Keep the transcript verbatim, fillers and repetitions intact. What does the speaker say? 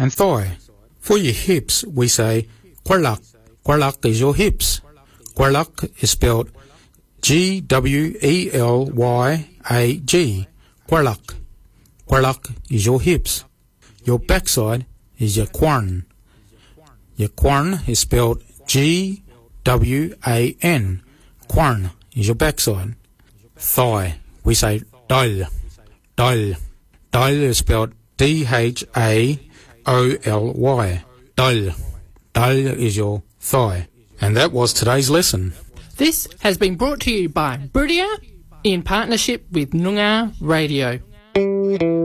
and thigh. For your hips, we say Gwarlach. Gwarlach is your hips. Gwarlach is spelled G W E L Y A G. Gwarlach. Gwarlach is your hips. Your backside is your quarn. Your quarn is spelled G W A N. Quarn is your backside. Thigh, we say dal. Dal. Dal is spelled D H A O L Y. Dal. Dal is your thigh. And that was today's lesson. This has been brought to you by Buridia in partnership with Noongar Radio.